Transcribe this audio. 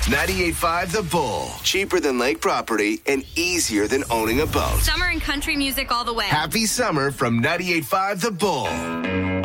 98.5 The Bull. Cheaper than lake property and easier than owning a boat. Summer and country music all the way. Happy summer from 98.5 The Bull.